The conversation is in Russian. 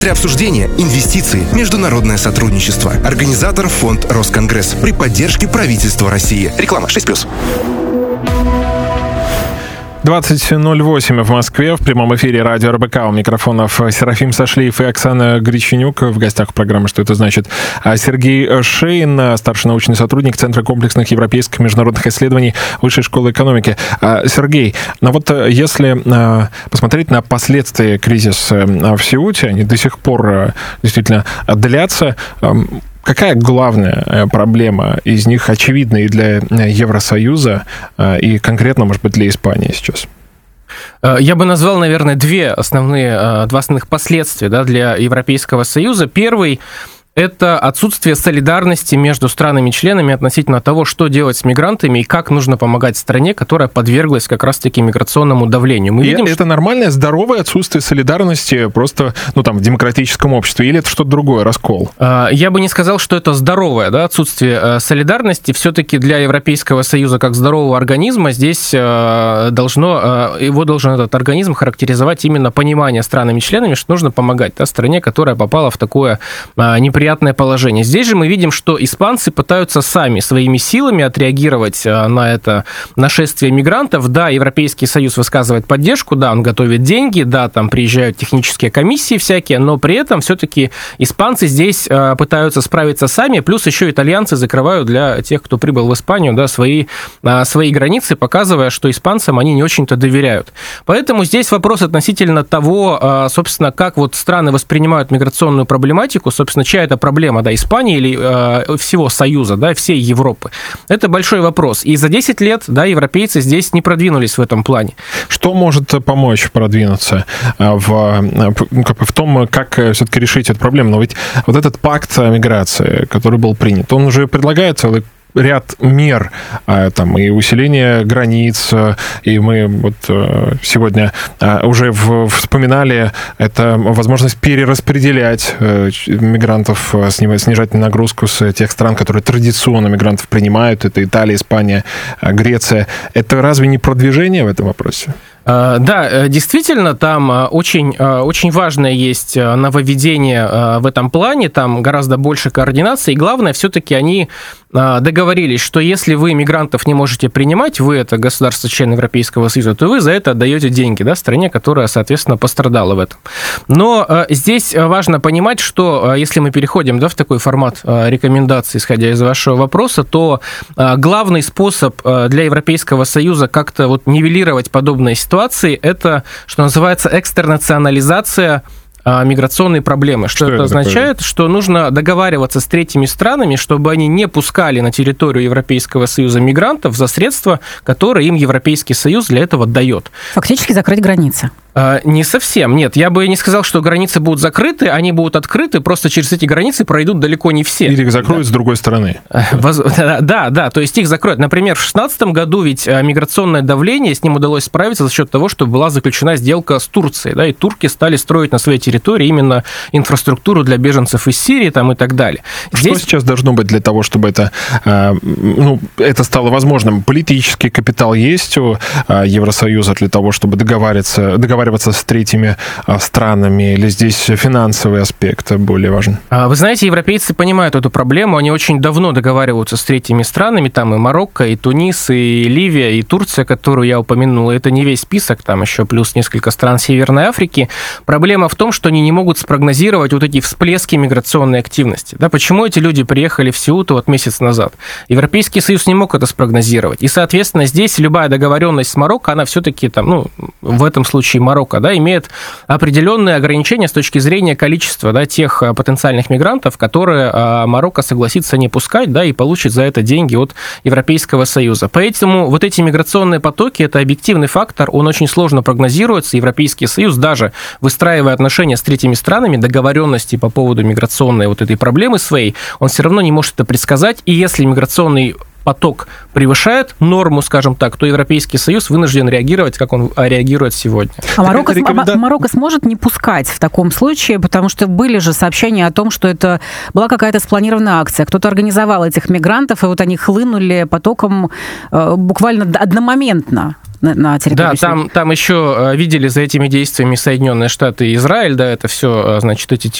Для обсуждения инвестиции, международное сотрудничество. Организатор фонд Росконгресс при поддержке правительства России. Реклама 6+. 20:08 в Москве. В прямом эфире радио РБК. У микрофонов Серафим Сашлиев и Оксана Греченюк. В гостях программы «Что это значит?» Сергей Шейн, старший научный сотрудник Центра комплексных европейских международных исследований Высшей школы экономики. Сергей, ну вот если посмотреть на последствия кризиса в Сеуте, они до сих пор действительно длятся. Какая главная проблема из них очевидна и для Евросоюза, и конкретно, может быть, для Испании сейчас? Я бы назвал, наверное, два основных последствия, да, для Европейского Союза. Первый – это отсутствие солидарности между странами-членами относительно того, что делать с мигрантами и как нужно помогать стране, которая подверглась как раз-таки миграционному давлению. Мы видим, это нормальное, здоровое отсутствие солидарности просто, в демократическом обществе, или это что-то другое, раскол? Я бы не сказал, что это здоровое, да, отсутствие солидарности. Все-таки для Европейского Союза как здорового организма здесь его должен этот организм характеризовать именно понимание странами-членами, что нужно помогать стране, которая попала в такое неприятное положение. Здесь же мы видим, что испанцы пытаются сами своими силами отреагировать на это нашествие мигрантов. Да, Европейский Союз высказывает поддержку, да, он готовит деньги, да, там приезжают технические комиссии всякие, но при этом все-таки испанцы здесь пытаются справиться сами, плюс еще итальянцы закрывают для тех, кто прибыл в Испанию, да, свои границы, показывая, что испанцам они не очень-то доверяют. Поэтому здесь вопрос относительно того, собственно, как вот страны воспринимают миграционную проблематику, собственно, чья это проблема, да, Испании или всего Союза, да, всей Европы. Это большой вопрос. И за 10 лет, да, европейцы здесь не продвинулись в этом плане. Что может помочь продвинуться в том, как все-таки решить эту проблему? Но ведь вот этот пакт о миграции, который был принят, он уже предлагает целый ряд мер, и усиление границ, и мы вот сегодня уже вспоминали, это возможность перераспределять мигрантов, снижать нагрузку с тех стран, которые традиционно мигрантов принимают, это Италия, Испания, Греция. Это разве не продвижение в этом вопросе? Да, действительно, там очень важное есть нововведение в этом плане, там гораздо больше координации, и главное, все-таки они договорились, что если вы мигрантов не можете принимать, вы это государство-член Европейского Союза, то вы за это отдаете деньги, да, стране, которая, соответственно, пострадала в этом. Но здесь важно понимать, что если мы переходим, да, в такой формат рекомендаций, исходя из вашего вопроса, то главный способ для Европейского Союза как-то вот нивелировать подобные ситуации, это, что называется, экстернационализация миграционной проблемы. Что это означает? Такое? Что нужно договариваться с третьими странами, чтобы они не пускали на территорию Европейского Союза мигрантов за средства, которые им Европейский Союз для этого дает. Фактически закрыть границы. Не совсем, нет. Я бы не сказал, что границы будут закрыты, они будут открыты, просто через эти границы пройдут далеко не все. Или их закроют с другой стороны. Да, то есть их закроют. Например, в 2016 году ведь миграционное давление, с ним удалось справиться за счет того, что была заключена сделка с Турцией, да, и турки стали строить на своей территории именно инфраструктуру для беженцев из Сирии там, и так далее. Что сейчас должно быть для того, чтобы это стало возможным? Политический капитал есть у Евросоюза для того, чтобы договариваться с третьими странами, или здесь финансовый аспект более важен? Вы знаете, европейцы понимают эту проблему, они очень давно договариваются с третьими странами, там и Марокко, и Тунис, и Ливия, и Турция, которую я упомянул, это не весь список, там еще плюс несколько стран Северной Африки. Проблема в том, что они не могут спрогнозировать вот эти всплески миграционной активности. Да, почему эти люди приехали в Сеуту вот месяц назад? Европейский Союз не мог это спрогнозировать. И, соответственно, здесь любая договоренность с Марокко, она все-таки в этом случае Марокко, да, имеет определенные ограничения с точки зрения количества, да, тех потенциальных мигрантов, которые Марокко согласится не пускать, да, и получит за это деньги от Европейского Союза. Поэтому вот эти миграционные потоки – это объективный фактор, он очень сложно прогнозируется. Европейский Союз, даже выстраивая отношения с третьими странами, договоренности по поводу миграционной вот этой проблемы своей, он все равно не может это предсказать. И если миграционный поток превышает норму, скажем так, то Европейский Союз вынужден реагировать, как он реагирует сегодня. А Марокко сможет не пускать в таком случае, потому что были же сообщения о том, что это была какая-то спланированная акция, кто-то организовал этих мигрантов, и вот они хлынули потоком буквально одномоментно. на территорию. Да, там еще видели за этими действиями Соединенные Штаты и Израиль, да, это все, значит, эти